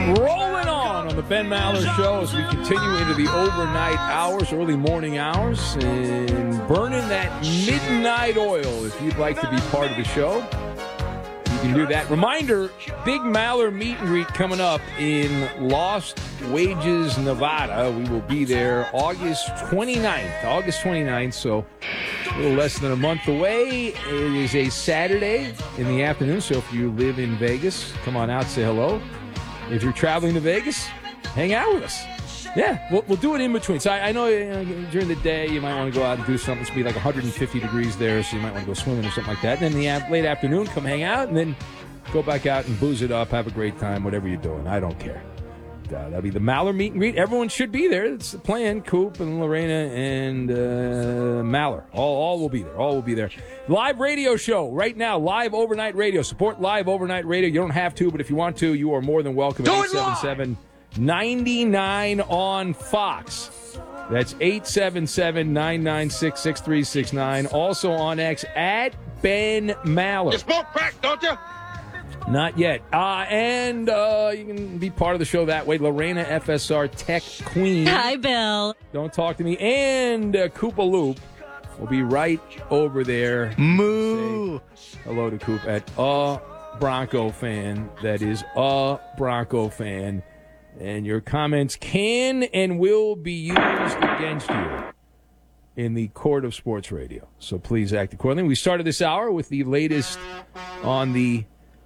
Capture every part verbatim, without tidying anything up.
Rolling on on the Ben Maller Show as we continue into the overnight hours, early morning hours, and burning that midnight oil. If you'd like to be part of the show, you can do that. Reminder, big Maller meet and greet coming up in Lost Wages, Nevada. We will be there August twenty-ninth. August twenty-ninth, so a little less than a month away. It is a Saturday in the afternoon, so if you live in Vegas, come on out, say hello. If you're traveling to Vegas, hang out with us. Yeah, we'll, we'll do it in between. So I, I know, you know during the day you might want to go out and do something. It's going to be like one hundred fifty degrees there, so you might want to go swimming or something like that. And then in the late afternoon, come hang out, and then go back out and booze it up, have a great time, whatever you're doing. I don't care. Uh, that'll be the Maller meet and greet. Everyone should be there. It's the plan. Coop and Lorena and uh, Maller. All, all will be there. All will be there. Live radio show right now. Live overnight radio. Support live overnight radio. You don't have to, but if you want to, you are more than welcome. eight seven seven, nine nine on Fox. That's eight seven seven, nine nine six, six three six nine. Also on X at Ben Maller. You smoke crack, don't you? Not yet. Uh, and uh, you can be part of the show that way. Lorena, F S R Tech Queen. Hi, Bill. Don't talk to me. And uh, Koopa Loop will be right over there. Moo. Say hello to Coop at a Bronco fan. That is a Bronco fan. And your comments can and will be used against you in the court of sports radio. So please act accordingly. We started this hour with the latest on the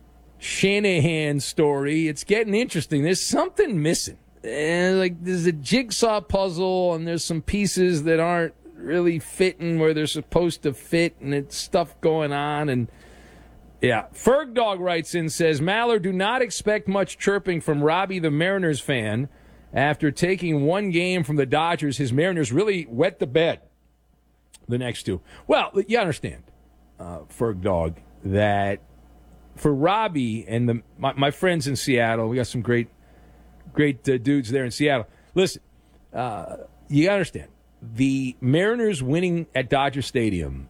Shanahan story. It's getting interesting. There's something missing. And like there's a jigsaw puzzle, and there's some pieces that aren't really fitting where they're supposed to fit, and it's stuff going on. And yeah, Ferg Dog writes in, says, Maller, do not expect much chirping from Robbie, the Mariners fan. After taking one game from the Dodgers, his Mariners really wet the bed the next two. Well, you understand, uh, Ferg Dog, that for Robbie and the my, my friends in Seattle, we got some great, great uh, dudes there in Seattle. Listen, uh, you gotta understand, the Mariners winning at Dodger Stadium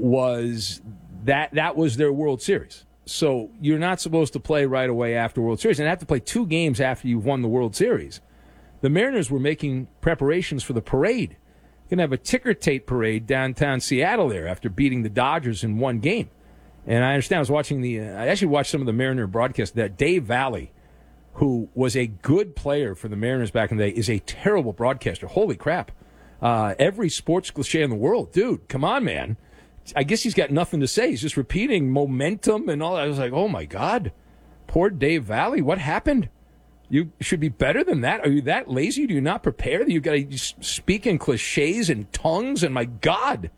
was that that was their World Series. So you're not supposed to play right away after World Series, and have to play two games after you've won the World Series. The Mariners were making preparations for the parade. You're gonna have a ticker tape parade downtown Seattle there after beating the Dodgers in one game. And I understand, I was watching the, uh, I actually watched some of the Mariner broadcasts. That Dave Valley, who was a good player for the Mariners back in the day, is a terrible broadcaster. Holy crap. Uh, every sports cliche in the world. Dude, come on, man. I guess he's got nothing to say. He's just repeating momentum and all that. I was like, oh, my God. Poor Dave Valley. What happened? You should be better than that. Are you that lazy? Do you not prepare? You've got to speak in cliches and tongues, and my God.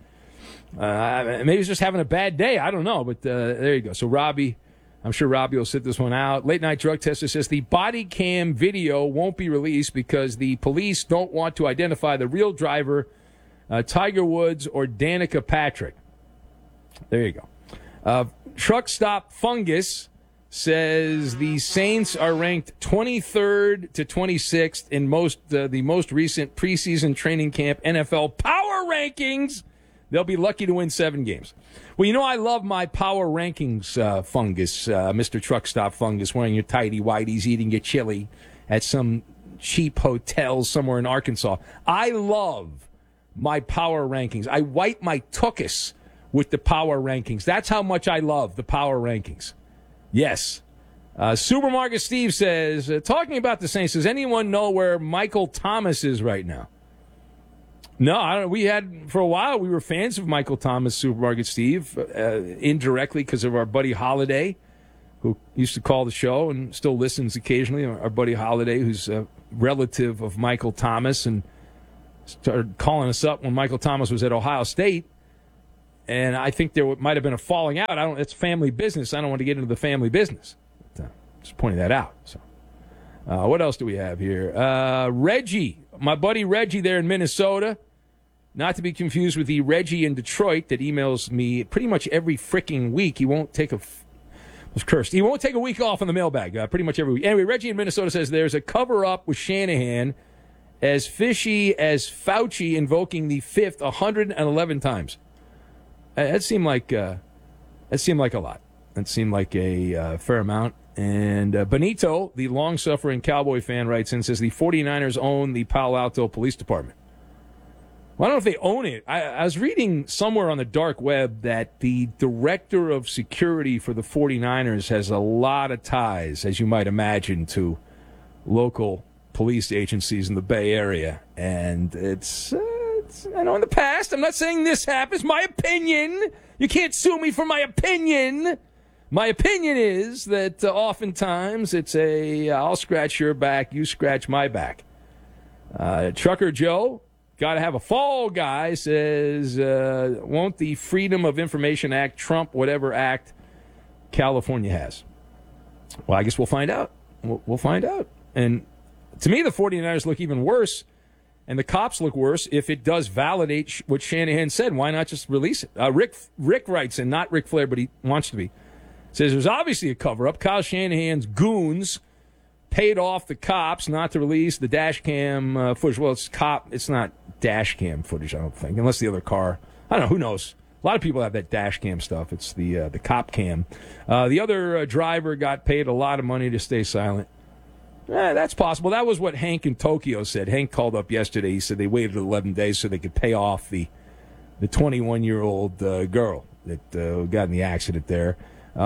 Uh, maybe he's just having a bad day. I don't know, but uh, there you go. So Robbie, I'm sure Robbie will sit this one out. Late Night Drug Tester says the body cam video won't be released because the police don't want to identify the real driver, uh, Tiger Woods or Danica Patrick. There you go. Uh, Truck Stop Fungus says the Saints are ranked twenty-third to twenty-sixth in most uh, the most recent preseason training camp N F L power rankings. They'll be lucky to win seven games. Well, you know I love my power rankings, uh, Fungus, uh, Mister Truck Stop Fungus, wearing your tighty whities, eating your chili at some cheap hotel somewhere in Arkansas. I love my power rankings. I wipe my tuchus with the power rankings. That's how much I love the power rankings. Yes. Uh, Supermarket Steve says, uh, talking about the Saints, does anyone know where Michael Thomas is right now? No, I don't. We had, for a while, we were fans of Michael Thomas, Supermarket Steve, uh, indirectly because of our buddy Holiday, who used to call the show and still listens occasionally. Our buddy Holiday, who's a relative of Michael Thomas, and started calling us up when Michael Thomas was at Ohio State. And I think there might have been a falling out. I don't. It's family business. I don't want to get into the family business. But, uh, just pointing that out. So, uh, what else do we have here? Uh, Reggie, my buddy Reggie there in Minnesota. Not to be confused with the Reggie in Detroit that emails me pretty much every freaking week. He won't take a f- was cursed. He won't take a week off on the mailbag. Uh, pretty much every week. Anyway, Reggie in Minnesota says there's a cover up with Shanahan as fishy as Fauci invoking the fifth one hundred eleven times. Uh, that seemed like uh, that seemed like a lot. That seemed like a uh, fair amount. And uh, Benito, the long-suffering Cowboy fan, writes in and says the 49ers own the Palo Alto Police Department. Well, I don't know if they own it. I, I was reading somewhere on the dark web that the director of security for the 49ers has a lot of ties, as you might imagine, to local police agencies in the Bay Area. And it's, uh, it's, I know in the past, I'm not saying this happens, my opinion. You can't sue me for my opinion. My opinion is that uh, oftentimes it's a, I'll scratch your back, you scratch my back. Uh, Trucker Joe, got to have a fall guy, says, uh, won't the Freedom of Information Act trump whatever act California has? Well, I guess we'll find out. We'll, we'll find out. And to me, the 49ers look even worse, and the cops look worse if it does validate sh- what Shanahan said. Why not just release it? Uh, Rick Rick writes in, not Ric Flair, but he wants to be. Says there's obviously a cover-up. Kyle Shanahan's goons paid off the cops not to release the dash cam uh, footage. Well, it's cop. It's not dash cam footage, I don't think, unless the other car. I don't know. Who knows? A lot of people have that dash cam stuff. It's the uh, the cop cam. Uh, the other uh, driver got paid a lot of money to stay silent. Eh, that's possible. That was what Hank in Tokyo said. Hank called up yesterday. He said they waited eleven days so they could pay off the the twenty-one-year-old uh, girl that uh, got in the accident there.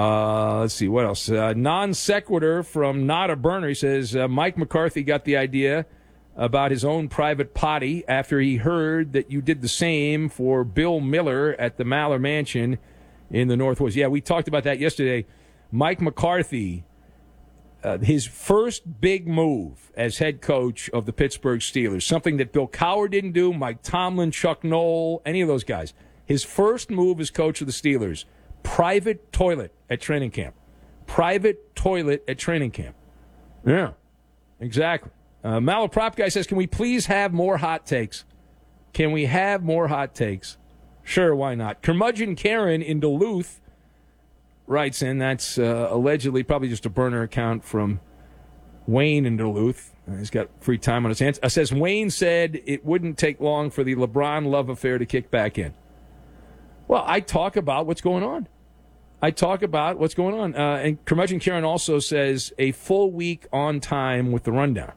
Uh, let's see, what else? Uh, non sequitur from Not a Burner. He says uh, Mike McCarthy got the idea about his own private potty after he heard that you did the same for Bill Miller at the Maller Mansion in the Northwest. Yeah, we talked about that yesterday. Mike McCarthy, uh, his first big move as head coach of the Pittsburgh Steelers, something that Bill Cowher didn't do, Mike Tomlin, Chuck Noll, any of those guys. His first move as coach of the Steelers, private toilet at training camp. Private toilet at training camp. Yeah, exactly. Uh, Malaprop guy says, can we please have more hot takes? Can we have more hot takes? Sure, why not? Curmudgeon Karen in Duluth writes in, that's uh, allegedly probably just a burner account from Wayne in Duluth. Uh, he's got free time on his hands. Uh, says, Wayne said it wouldn't take long for the LeBron love affair to kick back in. Well, I talk about what's going on. I talk about what's going on. Uh, and Curmudgeon Karen also says a full week on time with the rundown.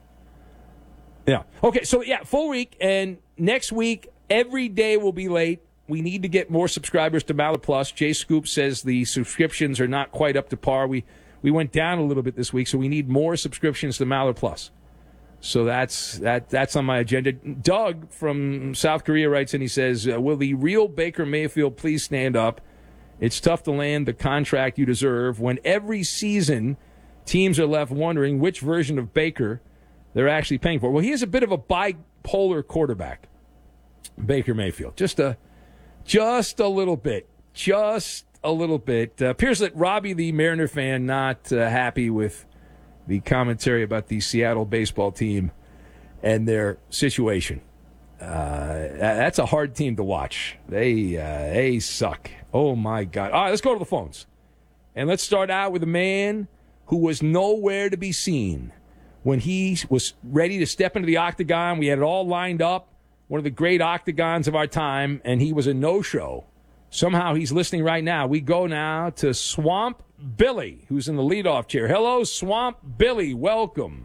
Yeah. Okay, so, yeah, full week. And next week, every day will be late. We need to get more subscribers to Maller Plus. Jay Scoop says the subscriptions are not quite up to par. We we went down a little bit this week, so we need more subscriptions to Maller Plus. So that's that. That's on my agenda. Doug from South Korea writes in, he says, uh, will the real Baker Mayfield please stand up? It's tough to land the contract you deserve when every season teams are left wondering which version of Baker they're actually paying for. Well, he is a bit of a bipolar quarterback, Baker Mayfield. Just a, just a little bit. Just a little bit. Uh, appears that Robbie, the Mariner fan, not uh, happy with the commentary about the Seattle baseball team and their situation. Uh, that's a hard team to watch. They uh, they suck. Oh, my God. All right, let's go to the phones. And let's start out with a man who was nowhere to be seen when he was ready to step into the octagon. We had it all lined up, one of the great octagons of our time, and he was a no-show. Somehow he's listening right now. We go now to Swamp Billy, who's in the leadoff chair. Hello, Swamp Billy. Welcome.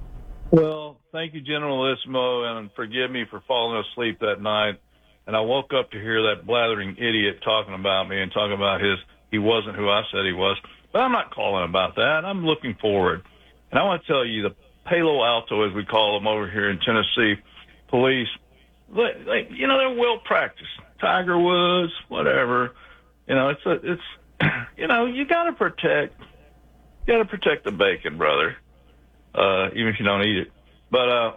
Well, thank you, Generalissimo, and forgive me for falling asleep that night. And I woke up to hear that blathering idiot talking about me and talking about his he wasn't who I said he was. But I'm not calling about that. I'm looking forward. And I want to tell you, the Palo Alto, as we call them over here in Tennessee, police, they, they, you know, they're well practiced. Tiger Woods, whatever. You know, it's a, it's, you know, you got to protect, you got to protect the bacon, brother. Uh, even if you don't eat it. But, uh,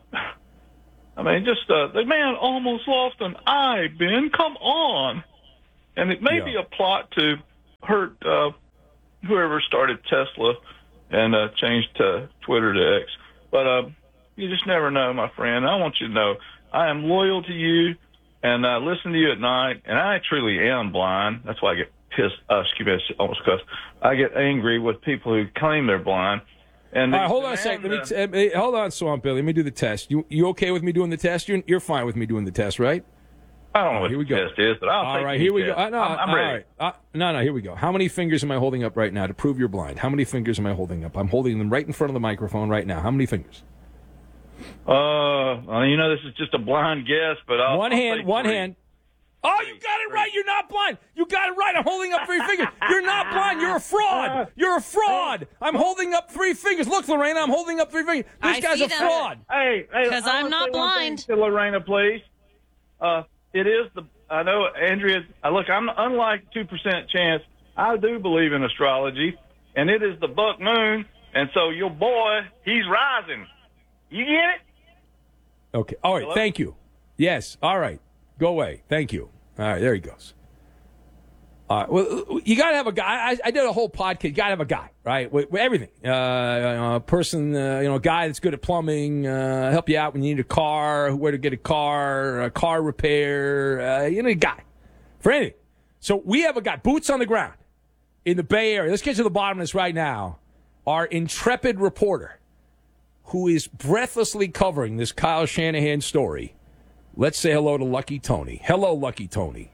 I mean, just, uh, the man almost lost an eye, Ben. Come on. And it may yeah. be a plot to hurt, uh, whoever started Tesla and, uh, changed to Twitter to X. But, uh, you just never know, my friend. I want you to know I am loyal to you and, uh, listen to you at night. And I truly am blind. That's why I get pissed. Uh, excuse me, I almost cussed. I get angry with people who claim they're blind. And All right, hold on a second. Let me t- uh, hold on, Swamp Billy. Let me do the test. You you okay with me doing the test? You're, you're fine with me doing the test, right? I don't know what here we the go. test is, but I'll all take right, the here we test. go. Uh, no, I'm, I'm all ready. right. Uh, no, no, here we go. How many fingers am I holding up right now to prove you're blind? How many fingers am I holding up? I'm holding them right in front of the microphone right now. How many fingers? Uh, well, you know, this is just a blind guess, but I'll, one I'll hand, take one three. hand. Oh, you got it right. You're not blind. You got it right. I'm holding up three fingers. You're not blind. You're a fraud. You're a fraud. I'm holding up three fingers. Look, Lorena, I'm holding up three fingers. This I guy's see a that. fraud. Hey, hey, 'Cause I I'm wanna not say one blind. thing to Lorena, please. Uh, it is the. I know, Andrea. uh, Look, I'm unlike two percent chance. I do believe in astrology, and it is the buck moon, and so your boy, he's rising. You get it? Okay. All right. Hello? Thank you. Yes. All right. Go away. Thank you. All right. There he goes. All right. Well, you got to have a guy. I, I did a whole podcast. You got to have a guy, right? With, with everything. Uh, a person, uh, you know, a guy that's good at plumbing, uh, help you out when you need a car, where to get a car, a car repair. Uh, you know, a guy for anything. So we have a guy, boots on the ground in the Bay Area. Let's get to the bottom of this right now. Our intrepid reporter who is breathlessly covering this Kyle Shanahan story. Let's say hello to Lucky Tony. Hello, Lucky Tony.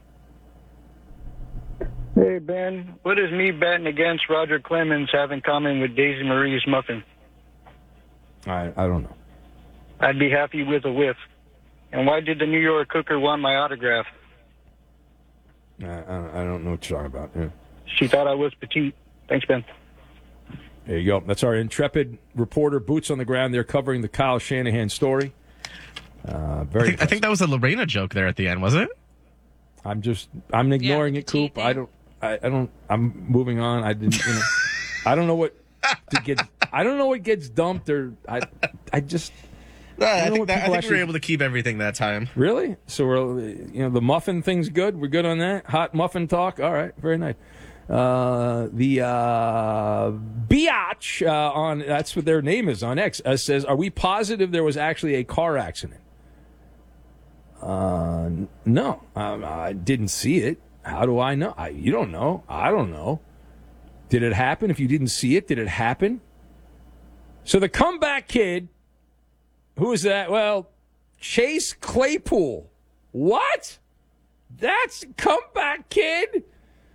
Hey, Ben. What does me betting against Roger Clemens have in common with Daisy Marie's muffin? I I don't know. I'd be happy with a whiff. And why did the New York Cooker want my autograph? I, I, I don't know what you're talking about. Yeah. She thought I was petite. Thanks, Ben. There you go. That's our intrepid reporter, boots on the ground. They're covering the Kyle Shanahan story. Uh, very. I think, I think that was a Lorena joke there at the end, was it? I'm just. I'm ignoring Yeah, it, Coop. I don't. I, I don't. I'm moving on. I didn't. You know, I don't know what to get. I don't know what gets dumped or. I. I just. Uh, I, know think, what that, I people think we were actually- able to keep everything that time. Really? So we're. You know, the muffin thing's good. We're good on that. Hot muffin talk. All right. Very nice. Uh, the uh, Biatch uh, on that's what their name is on X uh, says, "Are we positive there was actually a car accident?" Uh, n- no, um, I didn't see it. How do I know? I, you don't know. I don't know. Did it happen? If you didn't see it, did it happen? So the comeback kid, who is that? Well, Chase Claypool. What? That's comeback kid?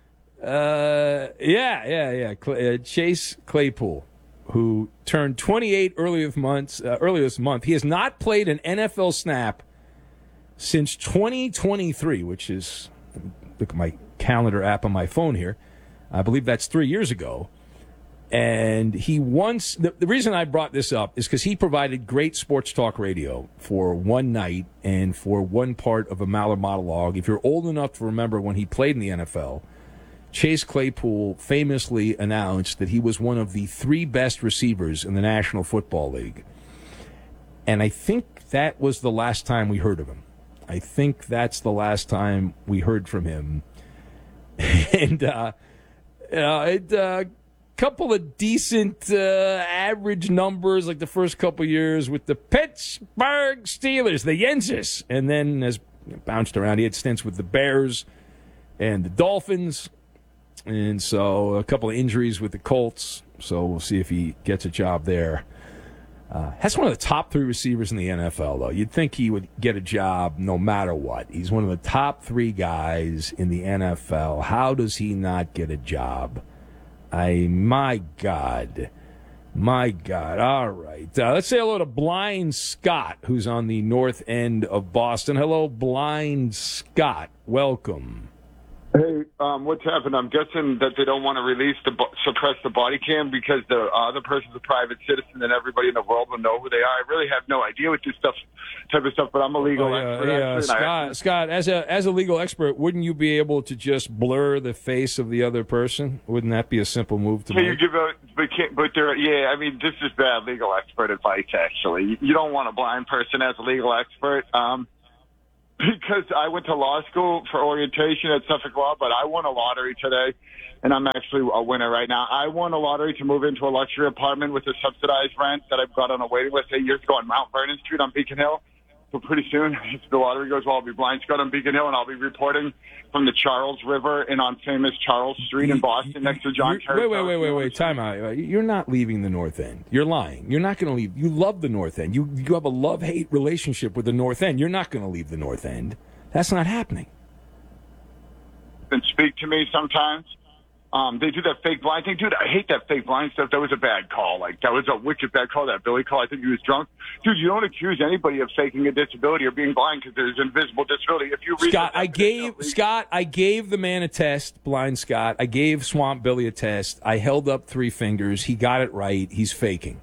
Uh, yeah, yeah, yeah. Cl- uh, Chase Claypool, who turned twenty-eight earlier this month. Uh, earlier this month, he has not played an N F L snap since twenty twenty-three, which is, look at my calendar app on my phone here. I believe that's three years ago. And he once, the, the reason I brought this up is because he provided great sports talk radio for one night and for one part of a Maller monologue. If you're old enough to remember when he played in the N F L, Chase Claypool famously announced that he was one of the three best receivers in the National Football League. And I think that was the last time we heard of him. I think that's the last time we heard from him. and uh, uh, it, uh, couple of decent uh, average numbers like the first couple years with the Pittsburgh Steelers, the Yensis, and then has bounced around. He had stints with the Bears and the Dolphins, and so a couple of injuries with the Colts. So we'll see if he gets a job there. Uh, that's one of the top three receivers in the N F L, though. You'd think he would get a job no matter what. He's one of the top three guys in the N F L. How does he not get a job? I, my God. My God. All right. Uh, let's say hello to Blind Scott, who's on the north end of Boston. Hello, Blind Scott. Welcome. Hey, um, what's happened? I'm guessing that they don't want to release the bo- suppress the body cam because the other person's a private citizen and everybody in the world will know who they are. I really have no idea what this stuff type of stuff, but I'm a legal Oh, yeah, expert. yeah. actually, and I- Scott, Scott, as a as a legal expert, wouldn't you be able to just blur the face of the other person? Wouldn't that be a simple move to So you make? give out, but can't, but there, yeah. I mean, this is bad legal expert advice. Actually, you, you don't want a blind person as a legal expert. Um, Because I went to law school for orientation at Suffolk Law, but I won a lottery today, and I'm actually a winner right now. I won a lottery to move into a luxury apartment with a subsidized rent that I've got on a waiting list eight years ago on Mount Vernon Street on Beacon Hill. So pretty soon, if the lottery goes well, I'll be Blind Scott on Beacon Hill, and I'll be reporting from the Charles River and on famous Charles Street in Boston next to John You're- Terry. Wait, wait, wait, wait, wait. Time out. You're not leaving the North End. You're lying. You're not going to leave. You love the North End. You you have a love-hate relationship with the North End. You're not going to leave the North End. That's not happening. And speak to me sometimes. Um, they do that fake blind thing. Dude, I hate that fake blind stuff. That was a bad call. Like, that was a wicked bad call, that Billy call. I think he was drunk. Dude, you don't accuse anybody of faking a disability or being blind because there's invisible disability. If you read Scott, I gave Scott, I gave the man a test, blind Scott. I gave Swamp Billy a test. I held up three fingers. He got it right. He's faking.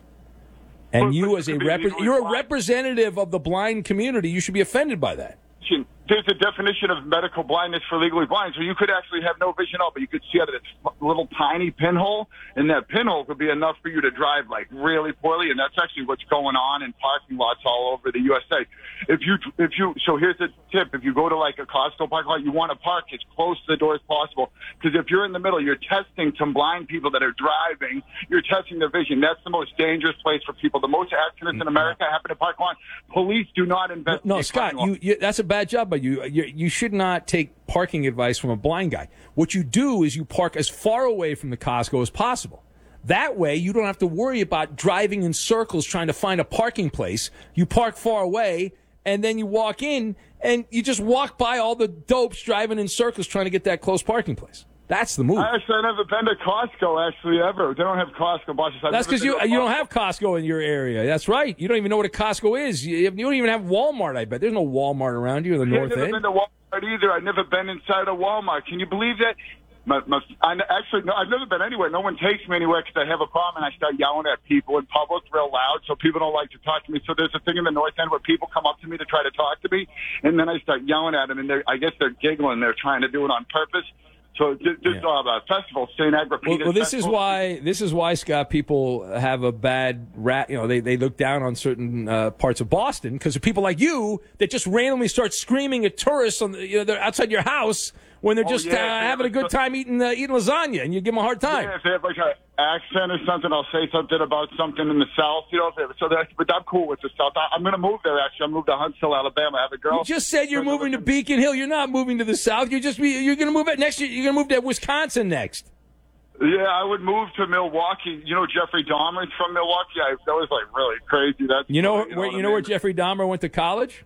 And But- you, but as a you could be rep- legally you're a blind. representative of the blind community. You should be offended by that. There's a definition of medical blindness for legally blind, so you could actually have no vision at all, but you could see out of this little tiny pinhole, and that pinhole could be enough for you to drive like really poorly, and that's actually what's going on in parking lots all over the U S A. If you, if you, so here's a tip: if you go to like a Costco parking lot, you want to park as close to the door as possible, because if you're in the middle, you're testing some blind people that are driving. You're testing their vision. That's the most dangerous place for people. The most accidents in America happen in parking lots. Police do not investigate. No, Scott, you, you, that's a bad job by you. you. You should not take parking advice from a blind guy. What you do is you park as far away from the Costco as possible. That way, you don't have to worry about driving in circles trying to find a parking place. You park far away, and then you walk in, and you just walk by all the dopes driving in circles trying to get that close parking place. That's the move. Actually, I've never been to Costco, actually, ever. They don't have Costco buses. I've That's never because been you to a you don't Costco. have Costco in your area. That's right. You don't even know what a Costco is. You, you don't even have Walmart, I bet. There's no Walmart around you in the Yeah, North I've never End. been to Walmart either. I've never been inside a Walmart. Can you believe that? My, my, I, actually, no, I've never been anywhere. No one takes me anywhere because I have a problem, and I start yelling at people in public real loud, so people don't like to talk to me. So there's a thing in the North End where people come up to me to try to talk to me, and then I start yelling at them, and they're, I guess they're giggling. They're trying to do it on purpose. So this is Yeah. uh, a festival, Saint Agrippina's Well, well, this is Festival. why this is why Scott, people have a bad rat. You know, they they look down on certain uh, parts of Boston because of people like you that just randomly start screaming at tourists on the, you know, they're outside your house when they're Oh, just yeah, uh, yeah, having a but- good time eating uh, eating lasagna, and you give them a hard time. Yeah, if they have like an accent or something, I'll say something about something in the South. You know, if they, so that's, but I'm cool with the South. I, I'm going to move there. Actually, I'm moved to Huntsville, Alabama. I have a girl. You just said you're moving to Beacon Hill. You're not moving to the South. You're just you're going to move it next year. You're going to move to Wisconsin next. Yeah, I would move to Milwaukee. You know, Jeffrey Dahmer's from Milwaukee. I, that was like really crazy. That's You know, you know where what you I know where mean? Jeffrey Dahmer went to college?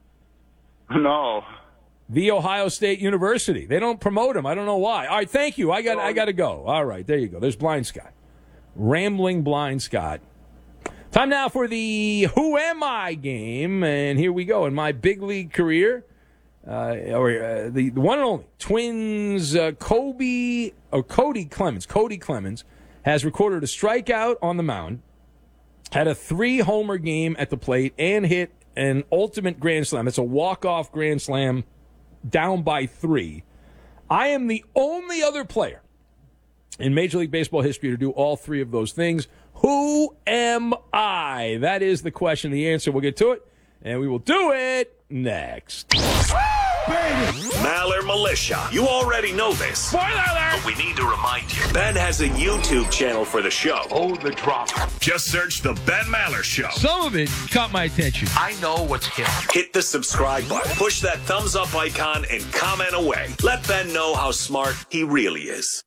No. The Ohio State University. They don't promote him. I don't know why. All right, thank you. I got I got to go. All right, there you go. There's Blind Scott. Rambling Blind Scott. Time now for the Who Am I game, and here we go. In my big league career, uh, or uh, the, the one and only Twins, uh, Kobe or Cody Clemens. Cody Clemens has recorded a strikeout on the mound, had a three-homer game at the plate, and hit an ultimate grand slam. It's a walk-off grand slam. Down by three. I am the only other player in Major League Baseball history to do all three of those things. Who am I? That is the question. The answer. We'll get to it, and we will do it next. Maller Militia. You already know this. Spoiler alert! But we need to remind you. Ben has a YouTube channel for the show. Oh, the drop. Just search The Ben Maller Show. Some of it caught my attention. I know what's hip. Hit the subscribe button. Push that thumbs up icon and comment away. Let Ben know how smart he really is.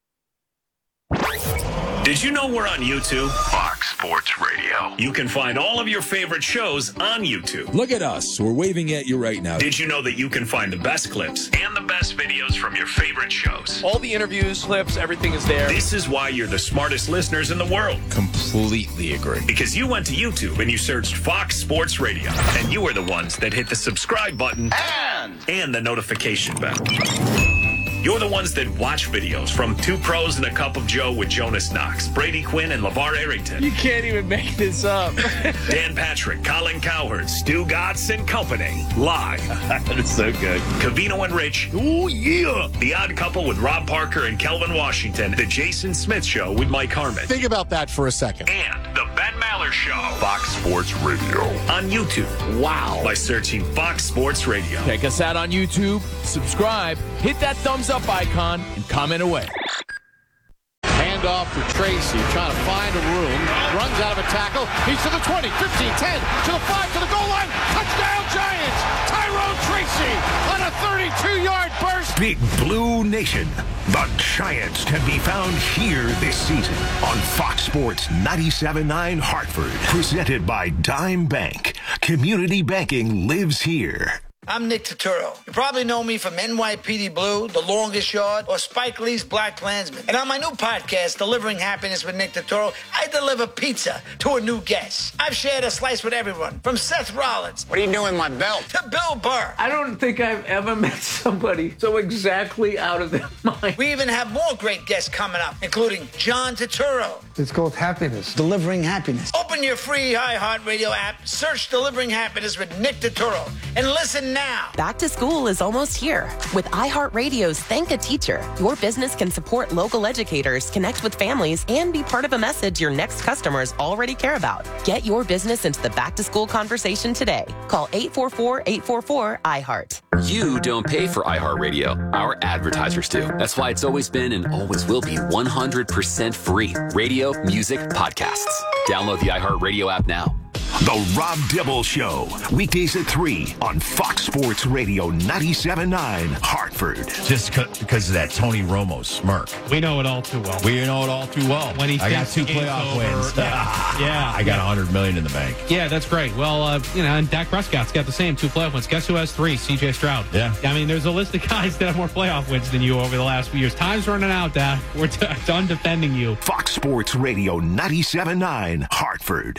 Did you know we're on YouTube? Fox Sports Radio. You can find all of your favorite shows on YouTube. Look at us. We're waving at you right now. Did you know that you can find the best clips and the best videos from your favorite shows? All the interviews, clips, everything is there. This is why you're the smartest listeners in the world. Completely agree. Because you went to YouTube and you searched Fox Sports Radio. And you are the ones that hit the subscribe button And and the notification bell. You're the ones that watch videos from Two Pros and a Cup of Joe with Jonas Knox, Brady Quinn, and LeVar Arrington. You can't even make this up. Dan Patrick, Colin Cowherd, Stu Gatz and Company. Live. That is so good. Cavino and Rich. Ooh, yeah. The Odd Couple with Rob Parker and Kelvin Washington. The Jason Smith Show with Mike Harmon. Think about that for a second. And the Ben Maller Show. Fox Sports Radio. On YouTube. Wow. By searching Fox Sports Radio. Check us out on YouTube, subscribe, hit that thumbs up icon, and comment away. Handoff for Tracy, trying to find a room. Runs out of a tackle. He's to the twenty, fifteen, ten, to the five, to the goal line. Touchdown Giants! Tyrone Tracy on a thirty-two-yard burst. Big Blue Nation. The Giants can be found here this season on Fox Sports ninety-seven point nine Hartford. Presented by Dime Bank. Community banking lives here. I'm Nick Turturro. You probably know me from N Y P D Blue, The Longest Yard, or Spike Lee's Black Klansman. And on my new podcast, Delivering Happiness with Nick Turturro, I deliver pizza to a new guest. I've shared a slice with everyone, from Seth Rollins. What are you doing with my belt? To Bill Burr. I don't think I've ever met somebody so exactly out of their mind. We even have more great guests coming up, including John Turturro. It's called Happiness. Delivering Happiness. Open your free iHeartRadio app, search Delivering Happiness with Nick Turturro, and listen now. Back to school is almost here. With iHeartRadio's Thank a Teacher, your business can support local educators, connect with families, and be part of a message your next customers already care about. Get your business into the back-to-school conversation today. Call eight four four, eight four four, I heart. You don't pay for iHeartRadio. Our advertisers do. That's why it's always been and always will be one hundred percent free. Radio, music, podcasts. Download the iHeartRadio app now. The Rob Dibble Show, weekdays at three on Fox Sports Radio ninety-seven point nine, Hartford. Just because of that Tony Romo smirk. We know it all too well. We know it all too well. When he I got two the game's playoff over. wins. Yeah, yeah. I got one hundred million dollars in the bank. Yeah, that's great. Well, uh, you know, and Dak Prescott's got the same two playoff wins. Guess who has three? C J Stroud. Yeah. I mean, there's a list of guys that have more playoff wins than you over the last few years. Time's running out, Dak. We're t- done defending you. Fox Sports Radio ninety-seven point nine, Hartford.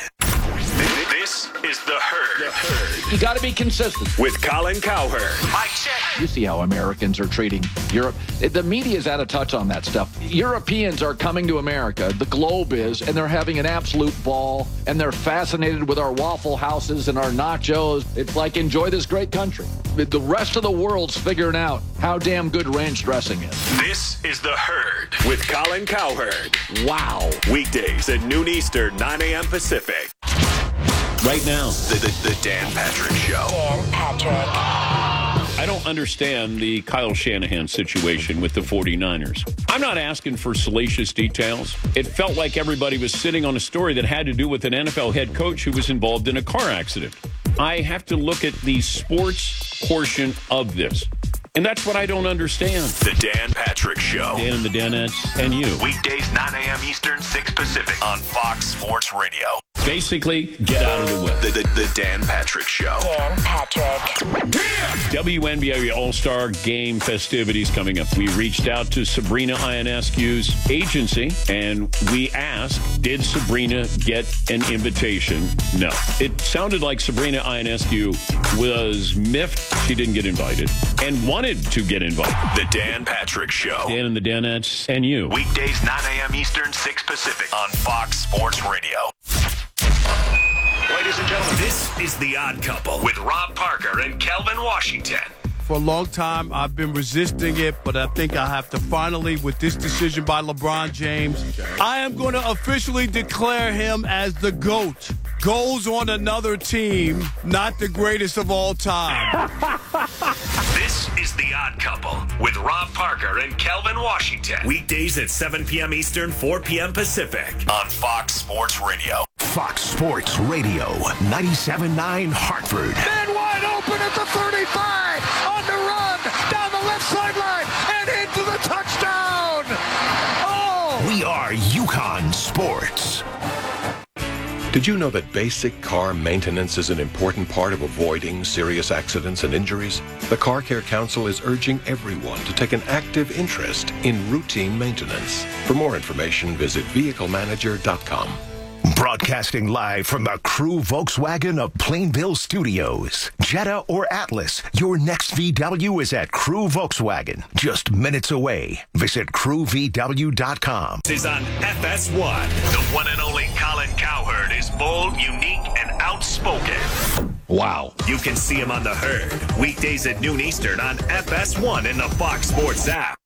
This is The Herd. The Herd. You got to be consistent. With Colin Cowherd. Mike check. You see how Americans are treating Europe. The media's out of touch on that stuff. Europeans are coming to America. The globe is, and they're having an absolute ball, and they're fascinated with our Waffle Houses and our nachos. It's like, enjoy this great country. The rest of the world's figuring out how damn good ranch dressing is. This is The Herd with Colin Cowherd. Wow. Weekdays at noon Eastern, nine a.m. Pacific. Right now, the, the, the Dan Patrick Show. Dan Patrick. I don't understand the Kyle Shanahan situation with the forty-niners. I'm not asking for salacious details. It felt like everybody was sitting on a story that had to do with an N F L head coach who was involved in a car accident. I have to look at the sports portion of this. And that's what I don't understand. The Dan Patrick Show. Dan and the Danettes and you. Weekdays, nine a.m. Eastern, six Pacific on Fox Sports Radio. Basically, get out of the way. The, the, the Dan Patrick Show. Dan Patrick. W N B A All-Star Game festivities coming up. We reached out to Sabrina Ionescu's agency, and we asked, did Sabrina get an invitation? No. It sounded like Sabrina Ionescu was miffed she didn't get invited and wanted to get invited. The Dan Patrick Show. Dan and the Danettes and you. Weekdays, nine a.m. Eastern, six Pacific on Fox Sports Radio. Ladies and gentlemen, this is The Odd Couple with Rob Parker and Kelvin Washington. For a long time, I've been resisting it, but I think I have to finally, with this decision by LeBron James, I am going to officially declare him as the GOAT. Goals on another team, not the greatest of all time. This is The Odd Couple with Rob Parker and Kelvin Washington. Weekdays at seven p.m. Eastern, four p.m. Pacific on Fox Sports Radio. Fox Sports Radio ninety-seven point nine, Hartford. Man wide open at the thirty-five. On the run. Down the left sideline. And into the touchdown. Oh! We are UConn Sports. Did you know that basic car maintenance is an important part of avoiding serious accidents and injuries? The Car Care Council is urging everyone to take an active interest in routine maintenance. For more information, visit vehicle manager dot com. Broadcasting live from the Crew Volkswagen of Plainville Studios. Jetta or Atlas, your next V W is at Crew Volkswagen. Just minutes away. Visit crew v w dot com. This is on F S one. The one and only Colin Cowherd is bold, unique, and outspoken. Wow. You can see him on The Herd. Weekdays at noon Eastern on F S one in the Fox Sports app.